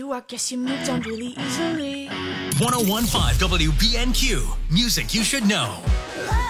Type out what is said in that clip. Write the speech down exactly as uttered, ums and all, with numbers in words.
you, I guess you moved on really easily. one oh one point five W B N Q. Music you should know.